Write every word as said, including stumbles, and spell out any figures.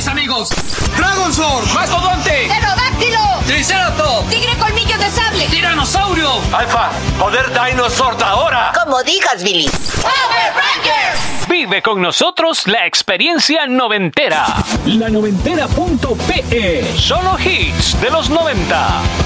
mis amigos. Dragon Sword. Mastodonte. Pterodáctilo. Triceratops. Tigre colmillos de sable. Tiranosaurio. Alfa, poder Dinosaur ahora. Como digas, Billy. Power Rangers. Vive con nosotros la experiencia noventera. La noventera punto pe. Solo hits de los noventa.